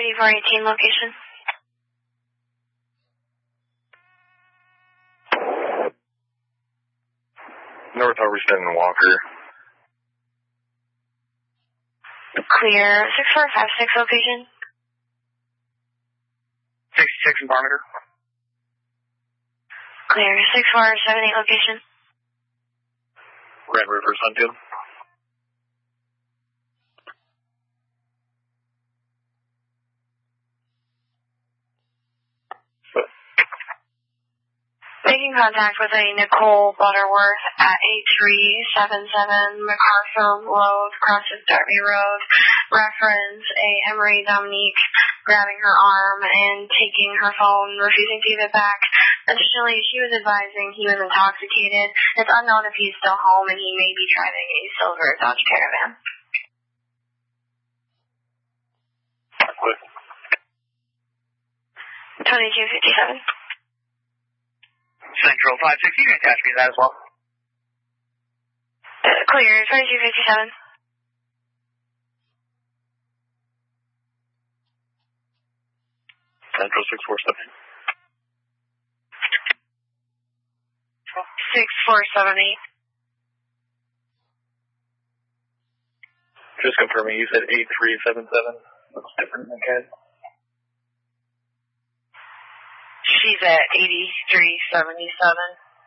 3418 location. North Overston and Walker. Clear. 6456 location. 66 in Barometer. Clear. 6478 location. Red River Sunfield. Making contact with a Nicole Butterworth at 8377 MacArthur Road, crosses Darby Road. Reference a Emery Dominique grabbing her arm and taking her phone, refusing to give it back. Additionally, she was advising he was intoxicated. It's unknown if he's still home and he may be driving a silver Dodge Caravan. What? 2257. Central 560, you can attach me to that as well. Clear. 2257. Central 647. 6478. Just confirming, you said 8377. Looks different than Ken. She's at 8377.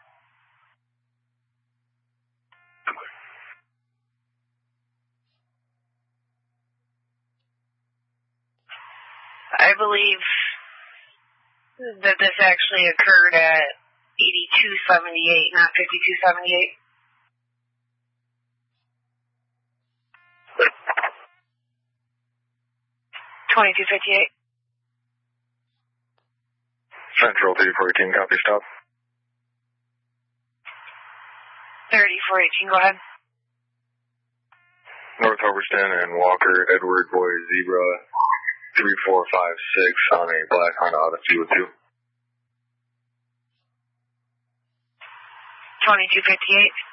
I believe that this actually occurred at 8278, not 5278. $22.58. Central 3418, copy stop. 3418, go ahead. North Overston and Walker, Edward Boy Zebra 3456 on a black Honda Odyssey with 2. 2258.